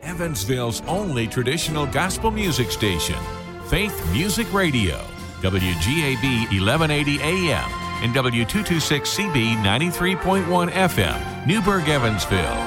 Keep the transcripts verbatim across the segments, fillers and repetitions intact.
Evansville's only traditional gospel music station, Faith Music Radio, W G A B eleven eighty A M and W two twenty-six C B ninety-three point one F M, Newburgh, Evansville.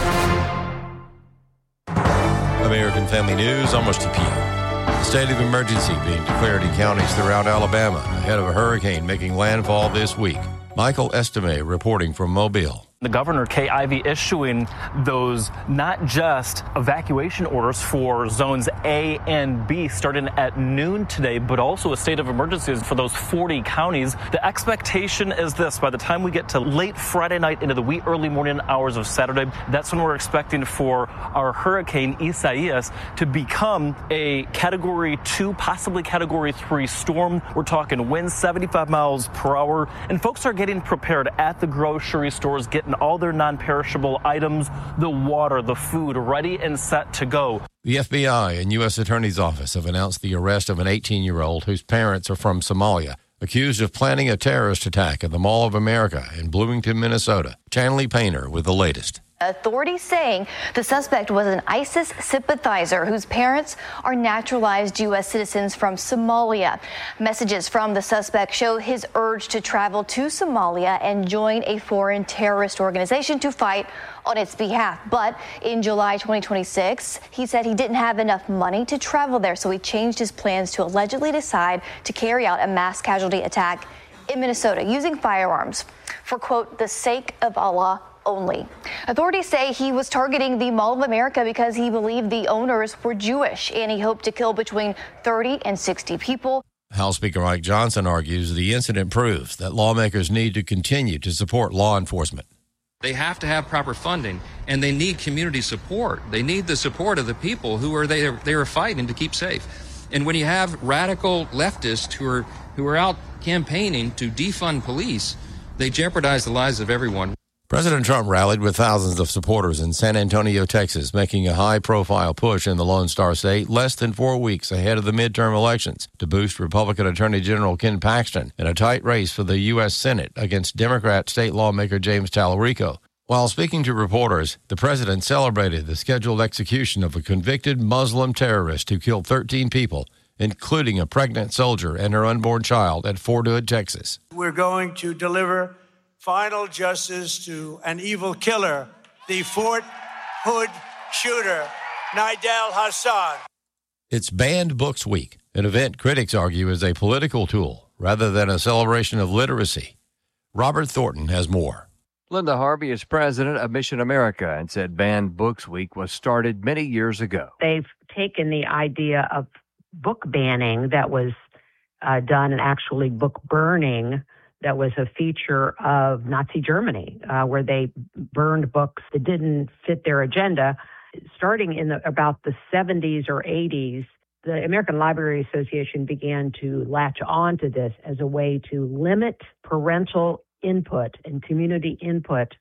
American Family News, I'm Rusty Pugh. A state of emergency being declared in counties throughout Alabama ahead of a hurricane making landfall this week. Michael Estime reporting from Mobile. The Governor Kay Ivey issuing those not just evacuation orders for zones A and B starting at noon today, but also a state of emergency for those forty counties. The expectation is this: by the time we get to late Friday night into the wee early morning hours of Saturday, that's when we're expecting for our Hurricane Isaias to become a Category two, possibly Category three storm. We're talking winds seventy-five miles per hour, and folks are getting prepared at the grocery stores, getting all their non-perishable items, the water, the food, ready and set to go. The F B I and U S Attorney's Office have announced the arrest of an eighteen-year-old whose parents are from Somalia, accused of planning a terrorist attack at the Mall of America in Bloomington, Minnesota. Chanley Painter with the latest. Authorities saying the suspect was an ISIS sympathizer whose parents are naturalized U S citizens from Somalia. Messages from the suspect show his urge to travel to Somalia and join a foreign terrorist organization to fight on its behalf. But in July twenty twenty-six, he said he didn't have enough money to travel there, so he changed his plans to allegedly decide to carry out a mass casualty attack in Minnesota using firearms for, quote, the sake of Allah only. Authorities say he was targeting the Mall of America because he believed the owners were Jewish, and he hoped to kill between thirty and sixty people. House Speaker Mike Johnson argues the incident proves that lawmakers need to continue to support law enforcement. They have to have proper funding, and they need community support. They need the support of the people who are they they are fighting to keep safe. And when you have radical leftists who are who are out campaigning to defund police, they jeopardize the lives of everyone. President Trump rallied with thousands of supporters in San Antonio, Texas, making a high-profile push in the Lone Star State less than four weeks ahead of the midterm elections to boost Republican Attorney General Ken Paxton in a tight race for the U S Senate against Democrat state lawmaker James Tallarico. While speaking to reporters, the president celebrated the scheduled execution of a convicted Muslim terrorist who killed thirteen people, including a pregnant soldier and her unborn child at Fort Hood, Texas. We're going to deliver final justice to an evil killer, the Fort Hood shooter, Nidal Hasan. It's Banned Books Week, an event critics argue is a political tool rather than a celebration of literacy. Robert Thornton has more. Linda Harvey is president of Mission America and said Banned Books Week was started many years ago. They've taken the idea of book banning that was uh, done and actually book burning that was a feature of Nazi Germany, uh, where they burned books that didn't fit their agenda. Starting in the, about the seventies or eighties, the American Library Association began to latch on to this as a way to limit parental input and community input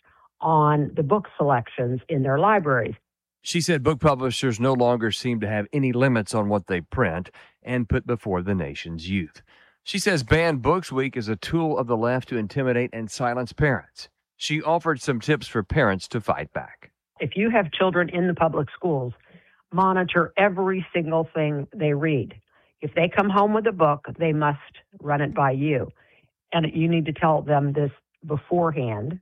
on the book selections in their libraries. She said book publishers no longer seem to have any limits on what they print and put before the nation's youth. She says Banned Books Week is a tool of the left to intimidate and silence parents. She offered some tips for parents to fight back. If you have children in the public schools, monitor every single thing they read. If they come home with a book, they must run it by you. And you need to tell them this beforehand.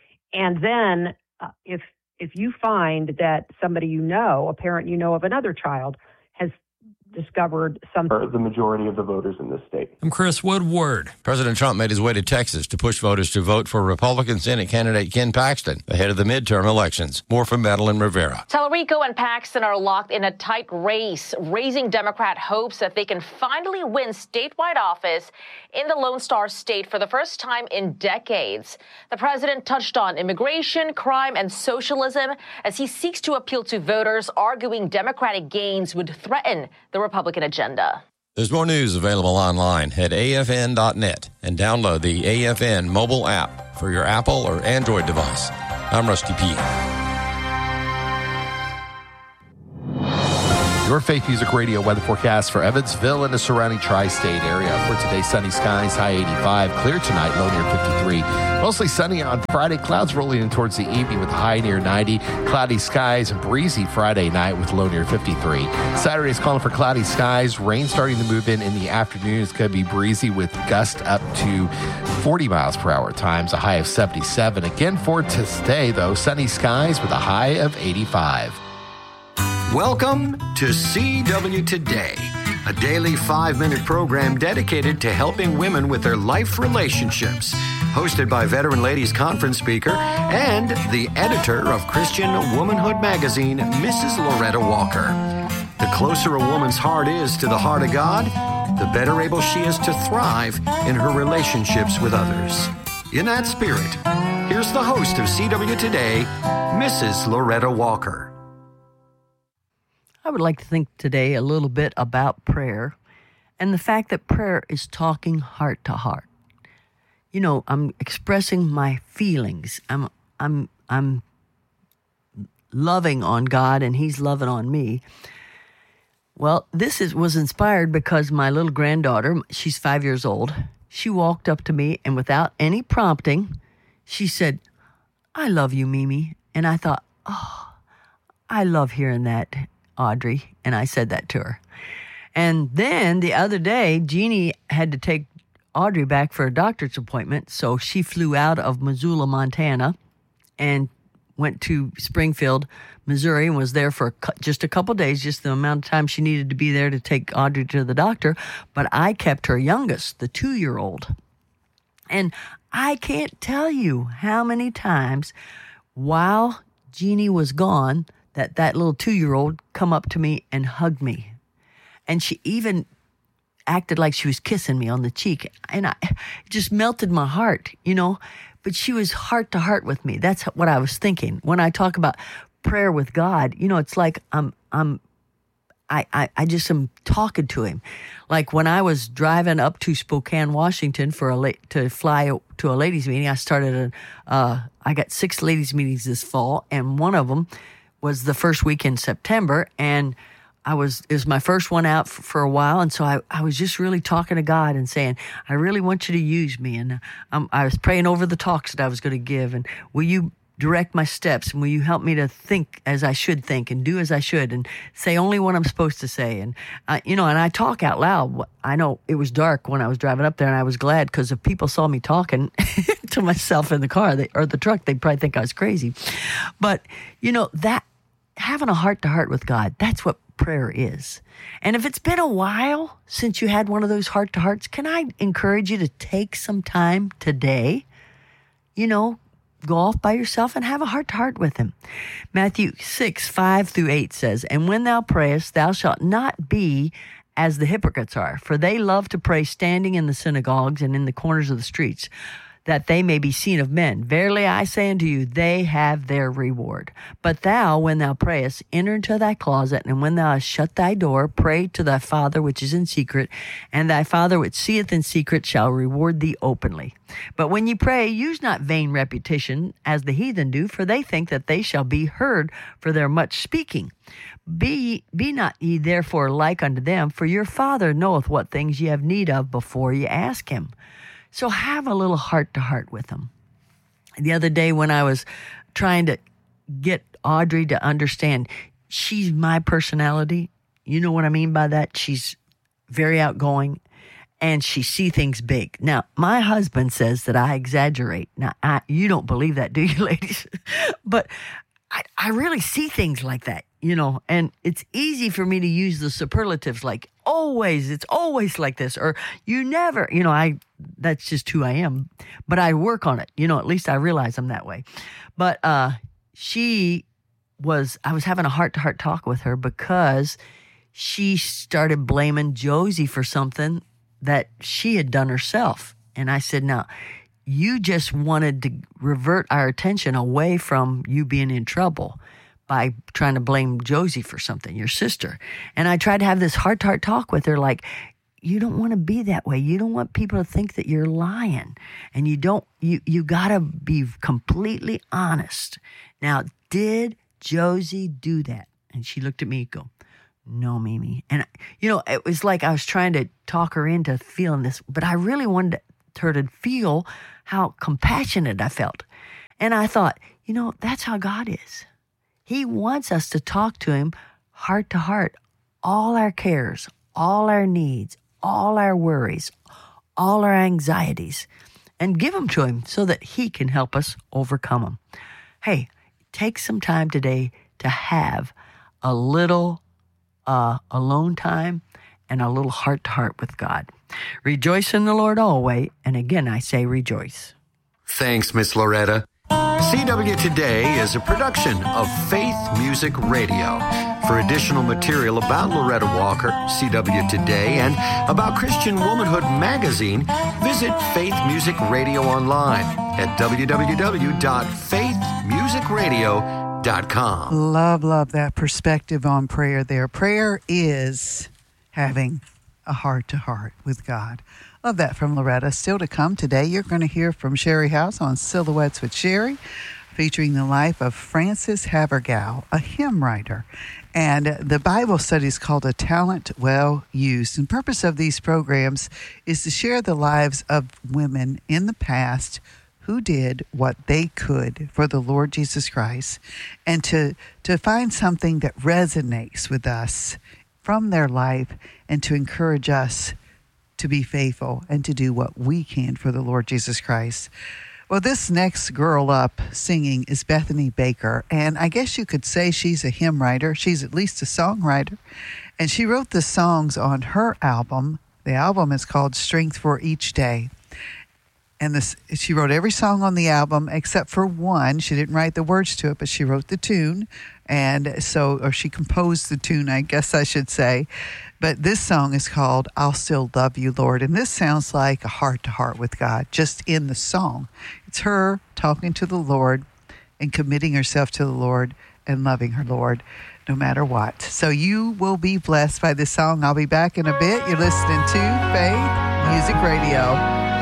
And then uh, if if you find that somebody you know, a parent you know of another child, has discovered something. The majority of the voters in this state. I'm Chris Woodward. President Trump made his way to Texas to push voters to vote for Republican Senate candidate Ken Paxton ahead of the midterm elections. More from Madeline Rivera. Tallarico and Paxton are locked in a tight race, raising Democrat hopes that they can finally win statewide office in the Lone Star State for the first time in decades. The president touched on immigration, crime, and socialism as he seeks to appeal to voters, arguing Democratic gains would threaten the Republican agenda. There's more news available online at A F N dot net and download the A F N mobile app for your Apple or Android device. I'm Rusty P. Your Faith Music Radio weather forecast for Evansville and the surrounding tri-state area. For today, sunny skies, high eighty-five. Clear tonight, low near fifty-three. Mostly sunny on Friday. Clouds rolling in towards the evening with a high near ninety. Cloudy skies and breezy Friday night with low near fifty-three. Saturday is calling for cloudy skies. Rain starting to move in in the afternoon. It's going to be breezy with gusts up to forty miles per hour at times, a high of seventy-seven. Again for today, though, sunny skies with a high of eighty-five. Welcome to C W Today, a daily five-minute program dedicated to helping women with their life relationships. Hosted by Veteran Ladies Conference speaker and the editor of Christian Womanhood magazine, Missus Loretta Walker. The closer a woman's heart is to the heart of God, the better able she is to thrive in her relationships with others. In that spirit, here's the host of C W Today, Missus Loretta Walker. I would like to think today a little bit about prayer and the fact that prayer is talking heart to heart. You know, I'm expressing my feelings. I'm I'm I'm loving on God and He's loving on me. Well, this is was inspired because my little granddaughter, she's five years old, she walked up to me and without any prompting, she said, "I love you, Mimi." And I thought, oh, I love hearing that, Audrey, and I said that to her. And then the other day, Jeannie had to take Audrey back for a doctor's appointment, so she flew out of Missoula, Montana, and went to Springfield, Missouri, and was there for just a couple days, just the amount of time she needed to be there to take Audrey to the doctor. But I kept her youngest, the two-year-old. And I can't tell you how many times while Jeannie was gone that that little two-year-old come up to me and hugged me. And she even acted like she was kissing me on the cheek. And I, it just melted my heart, you know. But she was heart to heart with me. That's what I was thinking. When I talk about prayer with God, you know, it's like I'm, I'm, I, I, I just am talking to Him. Like when I was driving up to Spokane, Washington for a la- to fly to a ladies' meeting, I started a, uh, I got six ladies' meetings this fall, and one of them was the first week in September, and I was, it was my first one out for, for a while, and so I, I was just really talking to God and saying, I really want you to use me, and um, I was praying over the talks that I was going to give, and will you direct my steps, and will you help me to think as I should think, and do as I should, and say only what I'm supposed to say, and, uh, you know, and I talk out loud. I know it was dark when I was driving up there, and I was glad, because if people saw me talking to myself in the car they, or the truck, they'd probably think I was crazy. But, you know, that, having a heart-to-heart with God, that's what prayer is. And if it's been a while since you had one of those heart-to-hearts, can I encourage you to take some time today, you know, go off by yourself and have a heart-to-heart with Him. Matthew six, five through eight says, "And when thou prayest, thou shalt not be as the hypocrites are, for they love to pray standing in the synagogues and in the corners of the streets, that they may be seen of men. Verily I say unto you, they have their reward. But thou, when thou prayest, enter into thy closet, and when thou hast shut thy door, pray to thy Father which is in secret, and thy Father which seeth in secret shall reward thee openly. But when ye pray, use not vain repetition, as the heathen do, for they think that they shall be heard for their much speaking. Be, be not ye therefore like unto them, for your Father knoweth what things ye have need of before ye ask Him." So have a little heart-to-heart with Him. The other day when I was trying to get Audrey to understand she's my personality, you know what I mean by that? She's very outgoing, and she sees things big. Now, my husband says that I exaggerate. Now, I, you don't believe that, do you, ladies? But I, I really see things like that, you know, and it's easy for me to use the superlatives like always, it's always like this, or you never, you know, I, that's just who I am, but I work on it, you know, at least I realize I'm that way. But, uh, she was, I was having a heart to heart talk with her because she started blaming Josie for something that she had done herself. And I said, now, you just wanted to revert our attention away from you being in trouble by trying to blame Josie for something, your sister. And I tried to have this heart-to-heart talk with her, like, you don't want to be that way. You don't want people to think that you're lying. And you don't, you, you got to be completely honest. Now, did Josie do that? And she looked at me and go, No, Mimi. And, you know, it was like I was trying to talk her into feeling this, but I really wanted her to feel how compassionate I felt. And I thought, you know, that's how God is. He wants us to talk to him heart to heart, all our cares, all our needs, all our worries, all our anxieties, and give them to him so that he can help us overcome them. Hey, take some time today to have a little uh, alone time and a little heart-to-heart with God. Rejoice in the Lord always, and again I say rejoice. Thanks, Miss Loretta. C W Today is a production of Faith Music Radio. For additional material about Loretta Walker, C W Today, and about Christian Womanhood magazine, visit Faith Music Radio online at w w w dot faith music radio dot com. Love, love that perspective on prayer there. Prayer is having a heart-to-heart with God. Love that from Loretta. Still to come today, you're going to hear from Sherry House on Silhouettes with Sherry, featuring the life of Frances Havergal, a hymn writer. And the Bible study is called A Talent Well Used. And the purpose of these programs is to share the lives of women in the past who did what they could for the Lord Jesus Christ, and to, to find something that resonates with us from their life and to encourage us to be faithful and to do what we can for the Lord Jesus Christ. Well, this next girl up singing is Bethany Baker, and I guess you could say she's a hymn writer. She's at least a songwriter, and she wrote the songs on her album. The album is called Strength for Each Day, and this, she wrote every song on the album except for one. She didn't write the words to it, but she wrote the tune, and so, or she composed the tune, I guess I should say. But this song is called I'll Still Love You, Lord. And this sounds like a heart-to-heart with God, just in the song. It's her talking to the Lord and committing herself to the Lord and loving her Lord no matter what. So you will be blessed by this song. I'll be back in a bit. You're listening to Faith Music Radio.